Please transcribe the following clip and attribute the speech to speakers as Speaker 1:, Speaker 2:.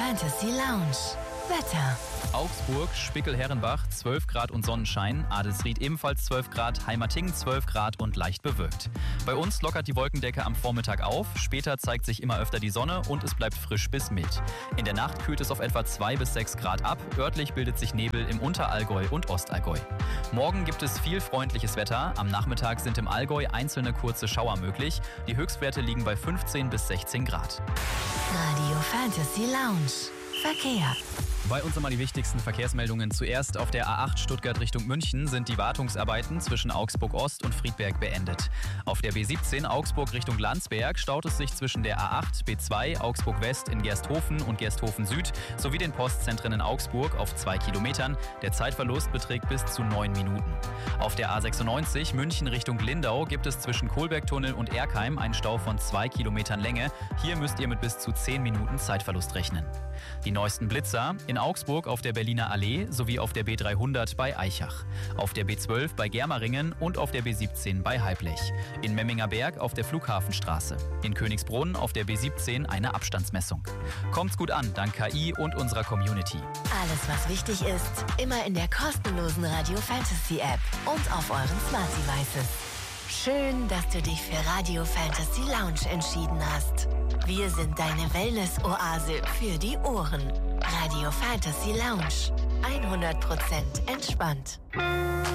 Speaker 1: Fantasy Lounge. Wetter.
Speaker 2: Augsburg, Spickel-Herrenbach 12 Grad und Sonnenschein, Adelsried ebenfalls 12 Grad, Heimertingen 12 Grad und leicht bewölkt. Bei uns lockert die Wolkendecke am Vormittag auf, später zeigt sich immer öfter die Sonne und es bleibt frisch bis mild. In der Nacht kühlt es auf etwa 2 bis 6 Grad ab, örtlich bildet sich Nebel im Unterallgäu und Ostallgäu. Morgen gibt es viel freundliches Wetter, am Nachmittag sind im Allgäu einzelne kurze Schauer möglich, die Höchstwerte liegen bei 15 bis 16 Grad.
Speaker 1: Radio Fantasy Lounge. Verkehr.
Speaker 2: Bei uns einmal die wichtigsten Verkehrsmeldungen. Zuerst auf der A8 Stuttgart Richtung München sind die Wartungsarbeiten zwischen Augsburg Ost und Friedberg beendet. Auf der B17 Augsburg Richtung Landsberg staut es sich zwischen der A8, B2 Augsburg West in Gersthofen und Gersthofen Süd sowie den Postzentren in Augsburg auf 2 Kilometern. Der Zeitverlust beträgt bis zu 9 Minuten. Auf der A96 München Richtung Lindau gibt es zwischen Kohlbergtunnel und Erkheim einen Stau von 2 Kilometern Länge. Hier müsst ihr mit bis zu 10 Minuten Zeitverlust rechnen. Die neuesten Blitzer in Augsburg auf der Berliner Allee sowie auf der B300 bei Aichach, auf der B12 bei Germeringen und auf der B17 bei Halblech, in Memminger Berg auf der Flughafenstraße, in Königsbrunn auf der B17 eine Abstandsmessung. Kommt's gut an, dank KI und unserer Community.
Speaker 1: Alles, was wichtig ist, immer in der kostenlosen Radio Fantasy App und auf euren Smart Devices. Schön, dass du dich für Radio Fantasy Lounge entschieden hast. Wir sind deine Wellness-Oase für die Ohren. Radio Fantasy Lounge. 100% entspannt.